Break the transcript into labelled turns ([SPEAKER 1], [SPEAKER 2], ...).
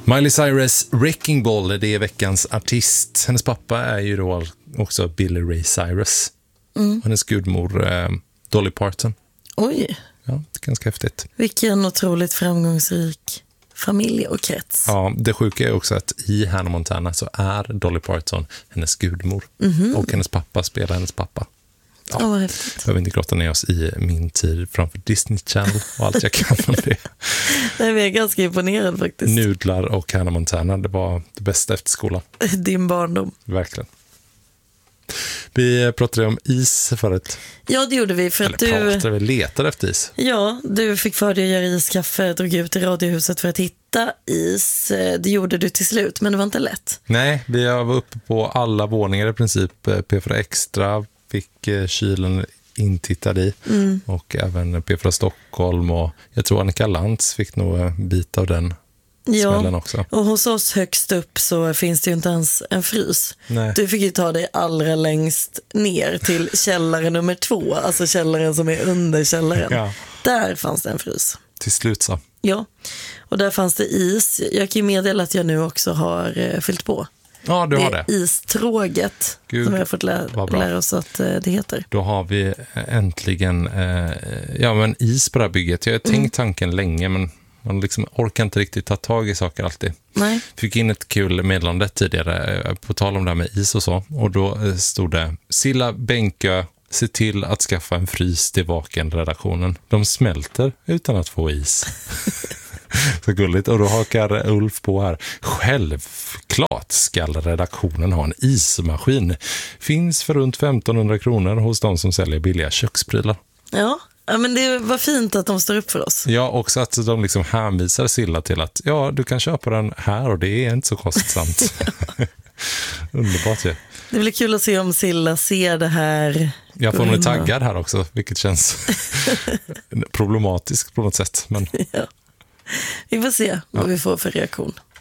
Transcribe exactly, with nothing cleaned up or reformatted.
[SPEAKER 1] Miley Cyrus Wrecking Ball, det är veckans artist. Hennes pappa är ju då också Billy Ray Cyrus. Mm. Hennes gudmor eh, Dolly Parton.
[SPEAKER 2] Oj.
[SPEAKER 1] Ja, det är ganska häftigt.
[SPEAKER 2] Vilken otroligt framgångsrik familj och krets.
[SPEAKER 1] Ja, det sjuka är också att i Hannah Montana så är Dolly Parton hennes gudmor. Mm-hmm. Och hennes pappa spelar hennes pappa. Ja,
[SPEAKER 2] oh, vad häftigt.
[SPEAKER 1] Jag vill inte grotta ner oss i min tid framför Disney Channel och allt jag kan om det.
[SPEAKER 2] Nej, jag är ganska imponerad faktiskt.
[SPEAKER 1] Nudlar och Hannah Montana, det var det bästa efter skolan.
[SPEAKER 2] Din barndom.
[SPEAKER 1] Verkligen. Vi pratade om is förut.
[SPEAKER 2] Ja, det gjorde vi. För
[SPEAKER 1] Eller
[SPEAKER 2] att du
[SPEAKER 1] pratade, vi letade efter is.
[SPEAKER 2] Ja, du fick för dig att göra iskaffe, drog ut i radiohuset för att hitta is. Det gjorde du till slut, men det var inte lätt.
[SPEAKER 1] Nej, vi var uppe på alla våningar i princip. P fyra Extra fick kylen intittad i. Mm. Och även P fyra Stockholm och jag tror Annika Lantz fick nog en bit av den.
[SPEAKER 2] Ja,
[SPEAKER 1] också.
[SPEAKER 2] Och hos oss högst upp så finns det ju inte ens en frys.
[SPEAKER 1] Nej.
[SPEAKER 2] Du fick ju ta dig allra längst ner till källare nummer två, alltså källaren som är under källaren. Ja. Där fanns det en frys.
[SPEAKER 1] Till slut så.
[SPEAKER 2] Ja, och där fanns det is. Jag kan ju meddela att jag nu också har eh, fyllt på.
[SPEAKER 1] Ja, du
[SPEAKER 2] det
[SPEAKER 1] har det.
[SPEAKER 2] Det är istråget. Gud, som vi har fått lä- lära oss att eh, det heter.
[SPEAKER 1] Då har vi äntligen eh, ja, men is på det här bygget. Jag har tänkt mm. tanken länge, men man liksom orkar inte riktigt ta tag i saker alltid.
[SPEAKER 2] Nej.
[SPEAKER 1] Fick in ett kul meddelande tidigare på tal om det här med is och så. Och då stod det: Silla Bänkö, se till att skaffa en frys till Vaken-redaktionen. De smälter utan att få is. Så gulligt. Och då hakar Ulf på här: självklart ska redaktionen ha en ismaskin. Finns för runt femtonhundra kronor hos de som säljer billiga köksprylar.
[SPEAKER 2] Ja. Ja, men det var fint att de står upp för oss.
[SPEAKER 1] Ja, också att de liksom hänvisar Silla till att ja, du kan köpa den här och det är inte så kostsamt. Underbart ju.
[SPEAKER 2] Det blir kul att se om Silla ser det här.
[SPEAKER 1] Jag får nog taggad här också, vilket känns problematiskt på något sätt. Men...
[SPEAKER 2] Ja. Vi får se vad ja. vi får för reaktion.